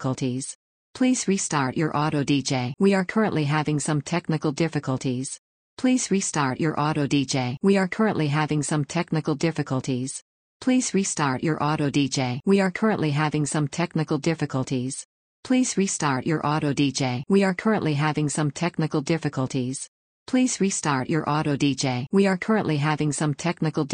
difficulties. Please restart your auto DJ. We are currently having some technical difficulties. Please restart your auto DJ. We are currently having some technical difficulties. Please restart your auto DJ. We are currently having some technical difficulties. Please restart your auto DJ. We are currently having some technical difficulties. Please restart your auto DJ. We are currently having some technical difficulties.